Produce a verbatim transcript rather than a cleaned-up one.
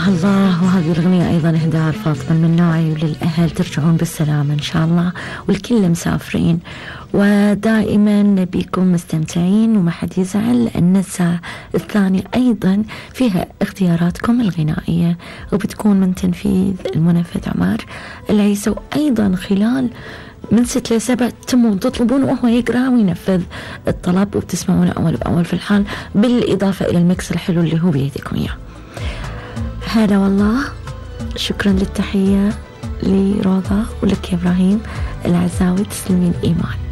الله الله. وهذه الأغنية أيضا إهداء فاطمة من نوعي وللأهل، ترجعون بالسلامة إن شاء الله، والكل مسافرين، ودائما نبيكم مستمتعين وما حد يزعل. النساء الثانية أيضا فيها اختياراتكم الغنائية، وبتكون من تنفيذ المنفذ عمار العيسى، وأيضا خلال من ست لسبع تمون تطلبون وهو يقرأ وينفذ الطلب، وبتسمعونه أول بأول في الحال، بالإضافة إلى المكس الحلو اللي هو بيدكم إياه. هذا والله. شكرا للتحية لروضة ولك يا إبراهيم العزاوي، تسلمين إيمان.